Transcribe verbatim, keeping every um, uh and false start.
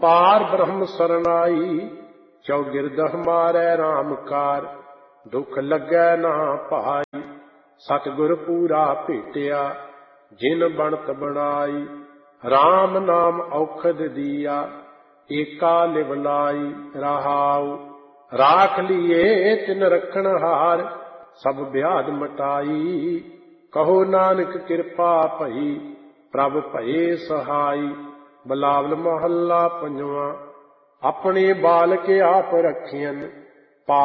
पार ब्रह्म सरनाई। चौगिरदह मारै राम कार, दुख लगै ना भाई। सतगुर पूरा भेटिया, जिन बनत बनाई। राम नाम औखद दिया, एका लिव लाई। रहाऊ राख लिये तिन रखण हार, सब व्याध मटाई। कहो नानक कृपा भई, प्रभ भये सहाई। बिलावल महला पंजवा। अपने बाल के आप रखियन,